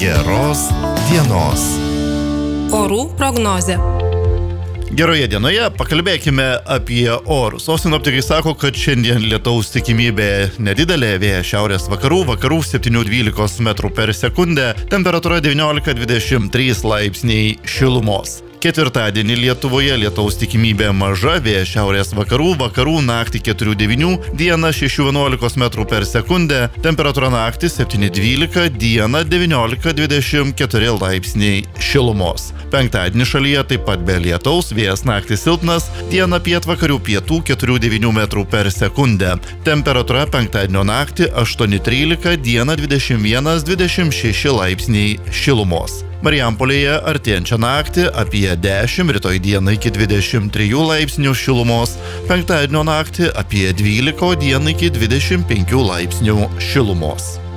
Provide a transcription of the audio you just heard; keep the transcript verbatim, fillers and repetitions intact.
Geros dienos. Orų prognozė. Geroje dienoje pakalbėkime apie orus. O sinoptikai sako, kad šiandien lietaus tikimybė nedidelė, vėjas šiaurės vakarų, vakarų septyni dvylika metrų per sekundę, temperatūra devyniolika dvidešimt trys laipsniai šilumos. Ketvirtadienį Lietuvoje lietaus tikimybė maža, vėjas šiaurės vakarų, vakarų naktį keturi devyni, dieną šeši vienuolika metrų per sekundę, temperatūra naktį septyni dvylika, dieną devyniolika dvidešimt keturi laipsniai šilumos. Penktadienį šalyje taip pat be lietaus, vėjas naktį silpnas, dieną pietvakarių pietų keturi devyni metrų per sekundę. Temperatūra penktadienio naktį aštuoni trylika, dieną dvidešimt vienas dvidešimt šeši laipsniai šilumos. Marijampolėje artėjančią naktį apie dešimt, rytoj dieną iki dvidešimt trijų laipsnių šilumos, penktadienio naktį apie dvylika, dieną iki dvidešimt penkių laipsnių šilumos.